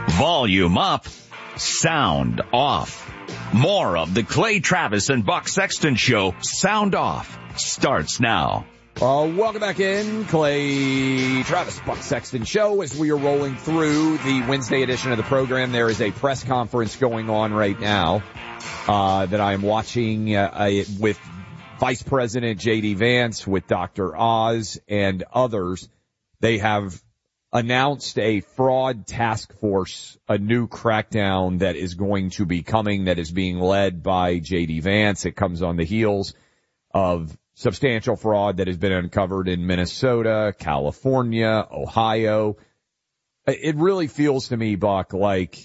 Volume up, sound off. More of the Clay Travis and Buck Sexton Show, Sound Off, starts now. Welcome back in, Clay Travis, Buck Sexton Show. As we are rolling through the Wednesday edition of the program, there is a press conference going on right now that I am watching with Vice President J.D. Vance, with Dr. Oz, and others. They have announced a fraud task force, a new crackdown that is going to be coming, that is being led by J.D. Vance. It comes on the heels of substantial fraud that has been uncovered in Minnesota, California, Ohio. It really feels to me, Buck, like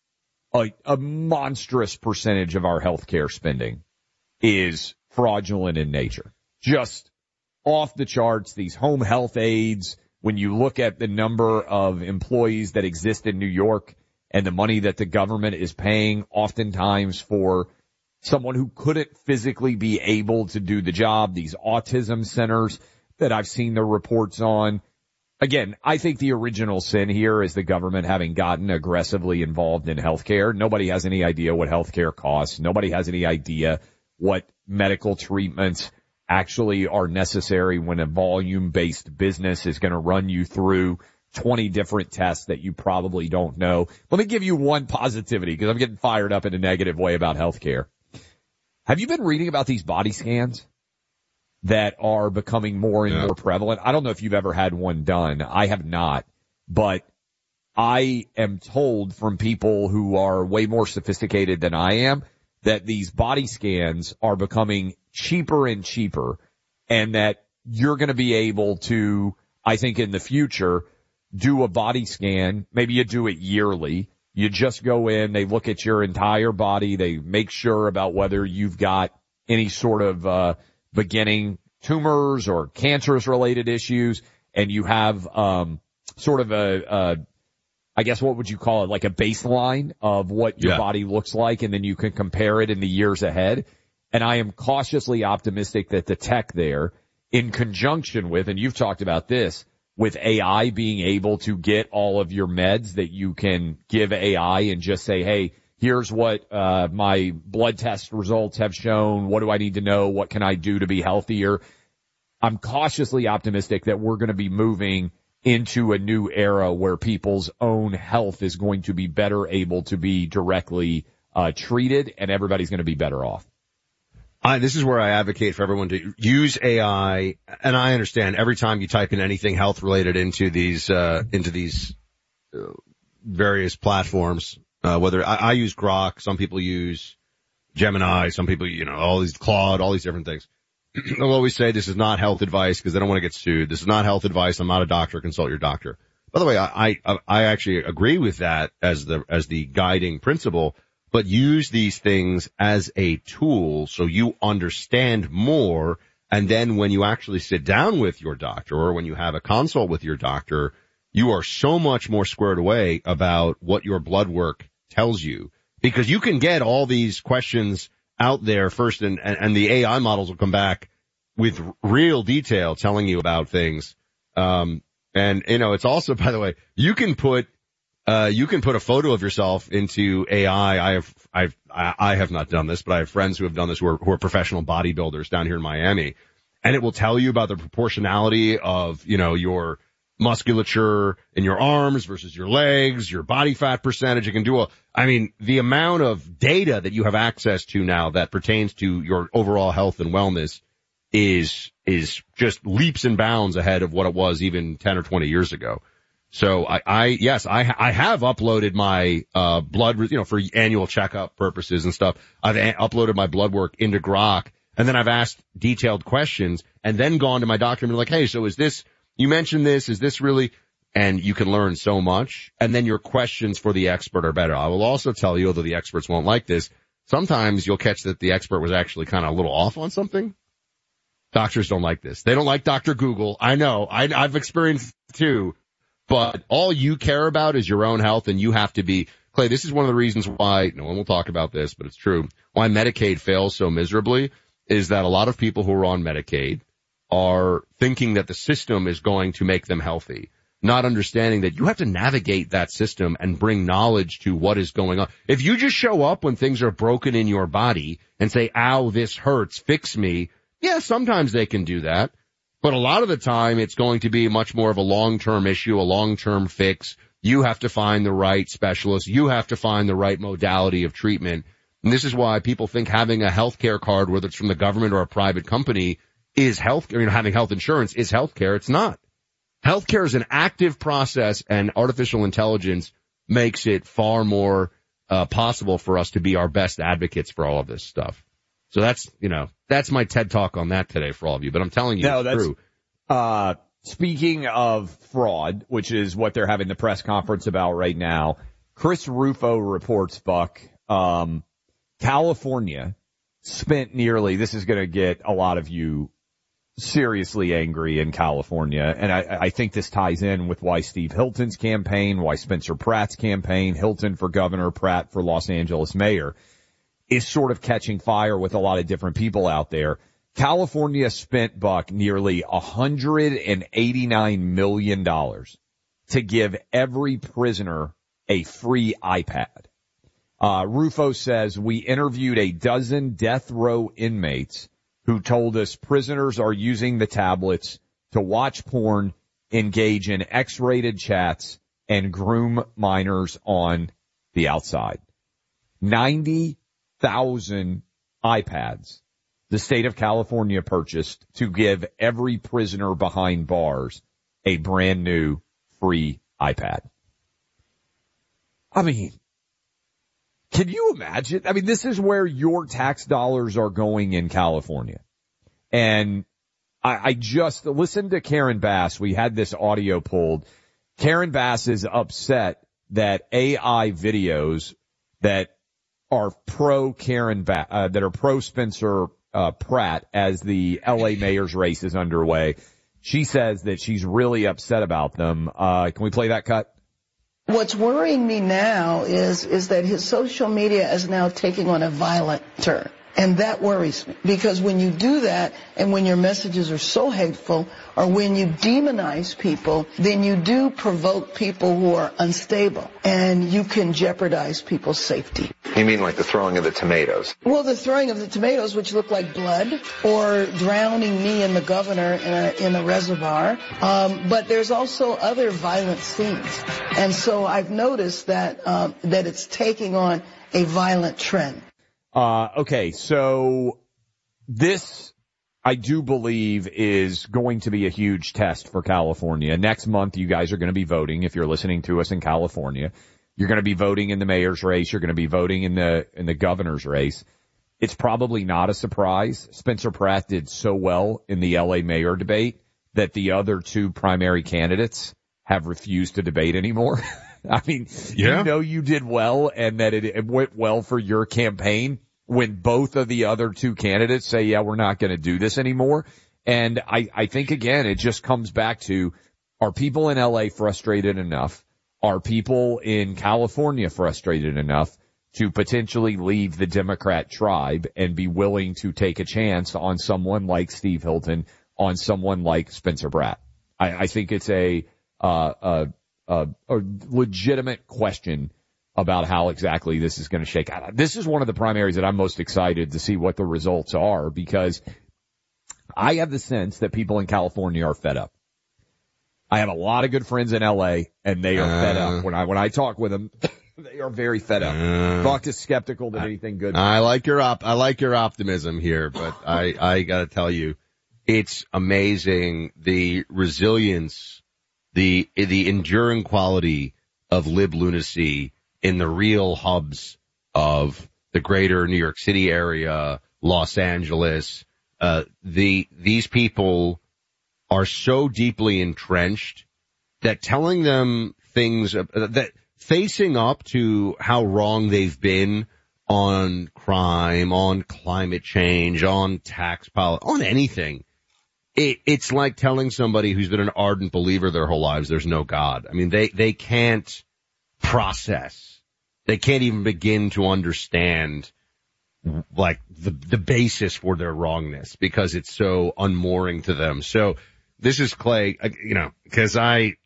a monstrous percentage of our healthcare spending is fraudulent in nature. Just off the charts, these home health aides, when you look at the number of employees that exist in New York and the money that the government is paying oftentimes for someone who couldn't physically be able to do the job, these autism centers that I've seen the reports on. Again, I think the original sin here is the government having gotten aggressively involved in healthcare. Nobody has any idea what healthcare costs. Nobody has any idea what medical treatments actually are necessary when a volume-based business is going to run you through 20 different tests that you probably don't know. Let me give you one positivity, because I'm getting fired up in a negative way about healthcare. Have you been reading about these body scans that are becoming more and more prevalent? I don't know if you've ever had one done. I have not, but I am told from people who are way more sophisticated than I am that these body scans are becoming cheaper and cheaper, and that you're going to be able to, I think in the future, do a body scan. Maybe you do it yearly. You just go in, they look at your entire body, they make sure about whether you've got any sort of beginning tumors or cancerous related issues, and you have sort of I guess what would you call it, like a baseline of what your body looks like, and then you can compare it in the years ahead. And I am cautiously optimistic that the tech there, in conjunction with, and you've talked about this, with AI being able to get all of your meds, that you can give AI and just say, hey, here's what my blood test results have shown. What do I need to know? What can I do to be healthier? I'm cautiously optimistic that we're going to be moving into a new era where people's own health is going to be better able to be directly treated, and everybody's going to be better off. This is where I advocate for everyone to use AI, and I understand every time you type in anything health related into these various platforms, whether I use Grok, some people use Gemini, some people, all these Claude, all these different things. They'll always say this is not health advice because they don't want to get sued. This is not health advice. I'm not a doctor. Consult your doctor. By the way, I actually agree with that as the guiding principle. But use these things as a tool so you understand more, and then when you actually sit down with your doctor or when you have a consult with your doctor, you are so much more squared away about what your blood work tells you. Because you can get all these questions out there first, and the AI models will come back with real detail telling you about things. It's also, by the way, you can put a photo of yourself into AI. I have not done this, but I have friends who have done this who are professional bodybuilders down here in Miami. And it will tell you about the proportionality of, your musculature in your arms versus your legs, your body fat percentage. It can do the amount of data that you have access to now that pertains to your overall health and wellness is just leaps and bounds ahead of what it was even 10 or 20 years ago. So I have uploaded my blood, for annual checkup purposes and stuff. I've uploaded my blood work into Grok, and then I've asked detailed questions, and then gone to my doctor and been like, hey, so is this, you mentioned this, is this really? And you can learn so much, and then your questions for the expert are better. I will also tell you, although the experts won't like this, sometimes you'll catch that the expert was actually kind of a little off on something. Doctors don't like this. They don't like Dr. Google. I know. I've experienced it too. But all you care about is your own health, and you have to be, Clay, this is one of the reasons why, no one will talk about this, but it's true, why Medicaid fails so miserably is that a lot of people who are on Medicaid are thinking that the system is going to make them healthy. not understanding that you have to navigate that system and bring knowledge to what is going on. If you just show up when things are broken in your body and say, ow, this hurts, fix me, yeah, sometimes they can do that. But a lot of the time, it's going to be much more of a long-term issue, a long-term fix. You have to find the right specialist. You have to find the right modality of treatment. And this is why people think having a health care card, whether it's from the government or a private company, is health, having health insurance is health care. It's not. Healthcare is an active process, and artificial intelligence makes it far more possible for us to be our best advocates for all of this stuff. So that's my TED Talk on that today for all of you. But I'm telling you, it's true. Speaking of fraud, which is what they're having the press conference about right now, Chris Rufo reports, Buck, California spent nearly, this is going to get a lot of you seriously angry in California, and I think this ties in with why Steve Hilton's campaign, why Spencer Pratt's campaign, Hilton for governor, Pratt for Los Angeles mayor, is sort of catching fire with a lot of different people out there. California spent, Buck, nearly $189 million to give every prisoner a free iPad. Rufo says, we interviewed a dozen death row inmates who told us prisoners are using the tablets to watch porn, engage in X-rated chats, and groom minors on the outside. 90,000 iPads the state of California purchased to give every prisoner behind bars a brand new free iPad. I mean, can you imagine? I mean, this is where your tax dollars are going in California. And I just listened to Karen Bass. We had this audio pulled. Karen Bass is upset that AI videos that are pro Karen that are pro Spencer Pratt as the LA mayor's race is underway. She says that she's really upset about them. Can we play that cut? What's worrying me now is that his social media is now taking on a violent turn. And that worries me, because when you do that and when your messages are so hateful or when you demonize people, then you do provoke people who are unstable and you can jeopardize people's safety. You mean like the throwing of the tomatoes? Well, the throwing of the tomatoes, which look like blood, or drowning me and the governor in a reservoir. But there's also other violent scenes. And so I've noticed that it's taking on a violent trend. Okay, so this, I do believe, is going to be a huge test for California. Next month, you guys are going to be voting. If you're listening to us in California, you're going to be voting in the mayor's race. You're going to be voting in the governor's race. It's probably not a surprise. Spencer Pratt did so well in the LA mayor debate that the other two primary candidates have refused to debate anymore. I mean, yeah. You know you did well and that it went well for your campaign when both of the other two candidates say, yeah, we're not going to do this anymore. And I think, again, it just comes back to, are people in LA frustrated enough? Are people in California frustrated enough to potentially leave the Democrat tribe and be willing to take a chance on someone like Steve Hilton, on someone like Spencer Pratt? I think it's a legitimate question about how exactly this is going to shake out. This is one of the primaries that I'm most excited to see what the results are, because I have the sense that people in California are fed up. I have a lot of good friends in LA and they are fed up. When I talk with them, they are very fed up. Buck is skeptical that anything good. I like your optimism here, but I gotta tell you, it's amazing the resilience, the enduring quality of lib lunacy in the real hubs of the greater New York City area, Los Angeles. These people are so deeply entrenched that telling them things that facing up to how wrong they've been on crime, on climate change, on tax policy, on anything, it's like telling somebody who's been an ardent believer their whole lives there's no God. I mean, they can't process. They can't even begin to understand, like, the basis for their wrongness because it's so unmooring to them. So this is Clay, because I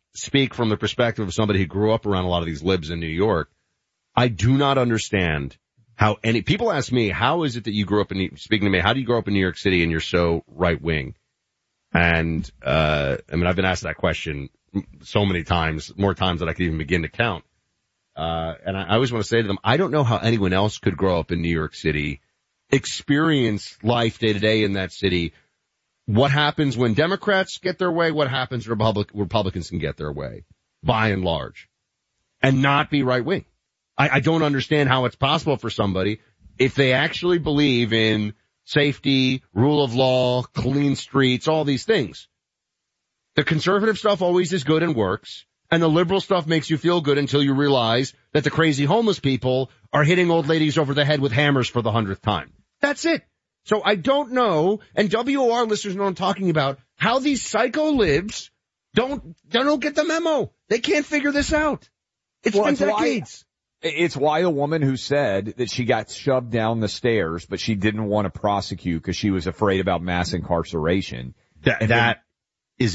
speak from the perspective of somebody who grew up around a lot of these libs in New York. I do not understand how people ask me, how is it that you grew up speaking to me, how do you grow up in New York City and you're so right wing? And, I've been asked that question so many times, more times than I could even begin to count. And I always want to say to them, I don't know how anyone else could grow up in New York City, experience life day to day in that city. What happens when Democrats get their way? What happens when Republicans can get their way, by and large, and not be right wing? I don't understand how it's possible for somebody, if they actually believe in safety, rule of law, clean streets, all these things. The conservative stuff always is good and works, and the liberal stuff makes you feel good until you realize that the crazy homeless people are hitting old ladies over the head with hammers for the 100th time. That's it. So I don't know, and WOR listeners know what I'm talking about, how these psycho libs don't get the memo. They can't figure this out. It's been decades. It's why the woman who said that she got shoved down the stairs, but she didn't want to prosecute because she was afraid about mass incarceration. That is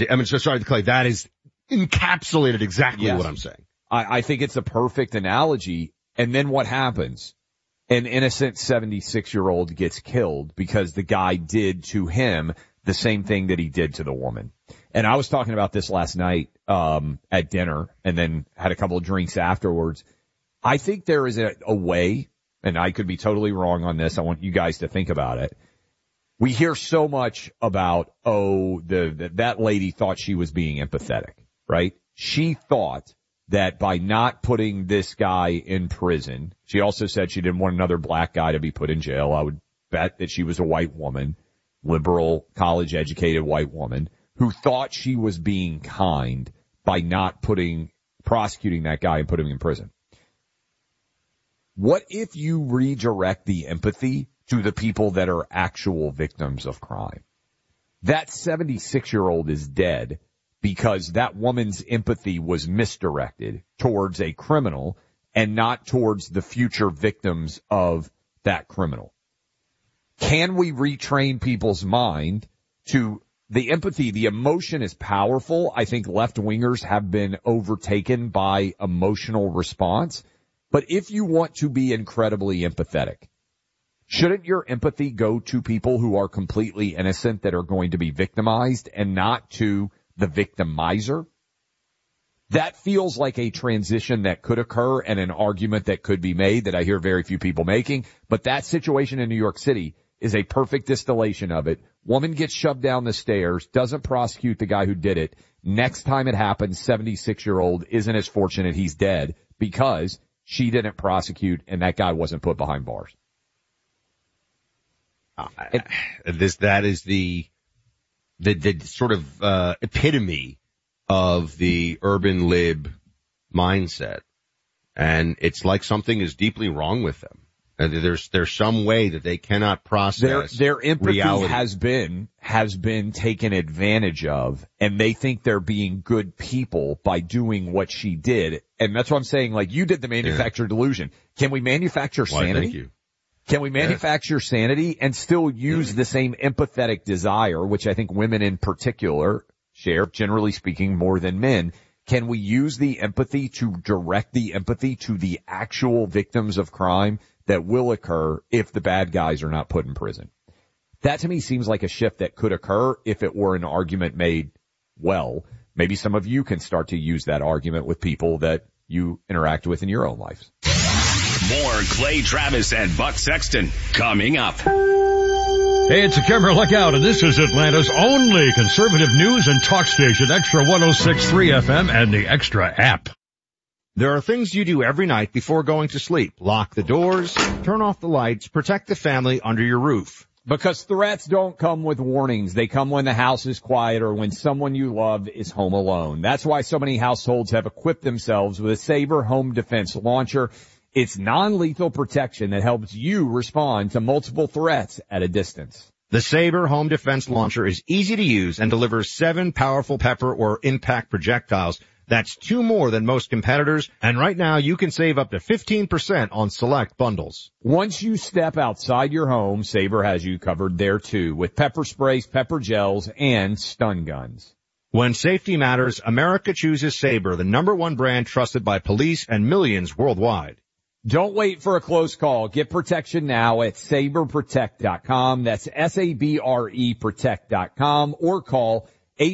encapsulated exactly what I'm saying. I think it's a perfect analogy. And then what happens? An innocent 76-year-old gets killed because the guy did to him the same thing that he did to the woman. And I was talking about this last night at dinner and then had a couple of drinks afterwards. I think there is a way, and I could be totally wrong on this. I want you guys to think about it. We hear so much about, that lady thought she was being empathetic, right? She thought that by not putting this guy in prison, she also said she didn't want another black guy to be put in jail. I would bet that she was a white woman, liberal, college-educated white woman, who thought she was being kind by not prosecuting that guy and putting him in prison. What if you redirect the empathy to the people that are actual victims of crime? That 76-year-old is dead because that woman's empathy was misdirected towards a criminal and not towards the future victims of that criminal. Can we retrain people's mind to the empathy? The emotion is powerful. I think left-wingers have been overtaken by emotional response. But if you want to be incredibly empathetic, shouldn't your empathy go to people who are completely innocent that are going to be victimized and not to the victimizer? That feels like a transition that could occur and an argument that could be made that I hear very few people making. But that situation in New York City is a perfect distillation of it. Woman gets shoved down the stairs, doesn't prosecute the guy who did it. Next time it happens, 76-year-old isn't as fortunate he's dead because she didn't prosecute and that guy wasn't put behind bars. That is the sort of epitome of the urban lib mindset, and it's like something is deeply wrong with them. And there's some way that they cannot process their empathy reality. has been taken advantage of, and they think they're being good people by doing what she did. And that's what I'm saying. Like, you did the manufactured delusion. Can we manufacture sanity? Thank you. Can we manufacture sanity and still use the same empathetic desire, which I think women in particular share, generally speaking, more than men? Can we use the empathy to direct the empathy to the actual victims of crime that will occur if the bad guys are not put in prison? That to me seems like a shift that could occur if it were an argument made well. Maybe some of you can start to use that argument with people that you interact with in your own lives. More Clay Travis and Buck Sexton coming up. Hey, it's a camera look out, and this is Atlanta's only conservative news and talk station, Extra 106.3 FM and the Extra app. There are things you do every night before going to sleep. Lock the doors, turn off the lights, protect the family under your roof. Because threats don't come with warnings. They come when the house is quiet or when someone you love is home alone. That's why so many households have equipped themselves with a Sabre home defense launcher. It's non-lethal protection that helps you respond to multiple threats at a distance. The Sabre home defense launcher is easy to use and delivers 7 powerful pepper or impact projectiles. That's 2 more than most competitors, and right now you can save up to 15% on select bundles. Once you step outside your home, Sabre has you covered there too, with pepper sprays, pepper gels, and stun guns. When safety matters, America chooses Sabre, the #1 brand trusted by police and millions worldwide. Don't wait for a close call. Get protection now at saberprotect.com. That's SABRE protect.com or call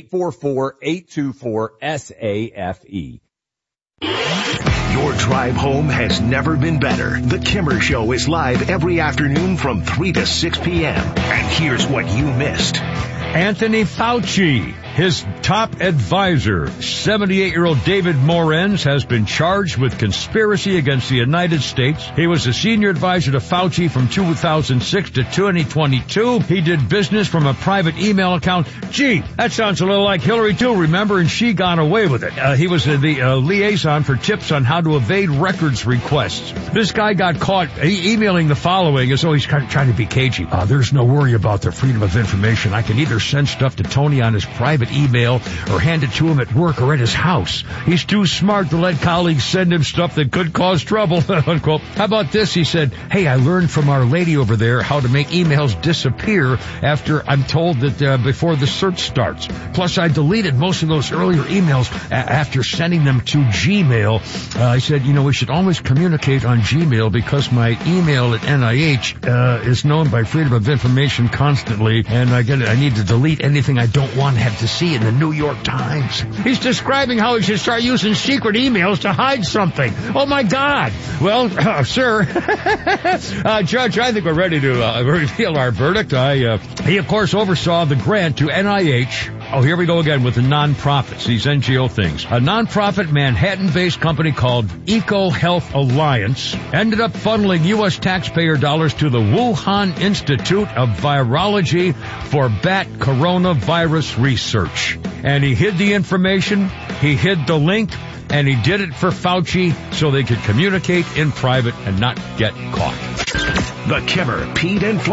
844-824-SAFE. Your drive home has never been better. The Kimmer Show is live every afternoon from 3 to 6 p.m. And here's what you missed. Anthony Fauci, his top advisor, 78-year-old David Morenz, has been charged with conspiracy against the United States. He was a senior advisor to Fauci from 2006 to 2022. He did business from a private email account. Gee, that sounds a little like Hillary too, remember? And she got away with it. He was the liaison for tips on how to evade records requests. This guy got caught emailing the following as though he's kind of trying to be cagey. There's no worry about the freedom of information. I can either send stuff to Tony on his private email or hand it to him at work or at his house. He's too smart to let colleagues send him stuff that could cause trouble, unquote. How about this? He said, hey, I learned from our lady over there how to make emails disappear after I'm told that before the search starts. Plus, I deleted most of those earlier emails after sending them to Gmail. I said, we should always communicate on Gmail because my email at NIH is known by Freedom of Information constantly, and I need to delete anything I don't want to have to see in the New York Times. He's describing how he should start using secret emails to hide something. Oh, my God. Well, sir, Judge, I think we're ready to reveal our verdict. He, of course, oversaw the grant to NIH. Oh, here we go again with the nonprofits, these NGO things. A nonprofit Manhattan-based company called Eco Health Alliance ended up funneling U.S. taxpayer dollars to the Wuhan Institute of Virology for bat coronavirus research. And he hid the information, he hid the link, and he did it for Fauci so they could communicate in private and not get caught. The Kimmer, Pete, and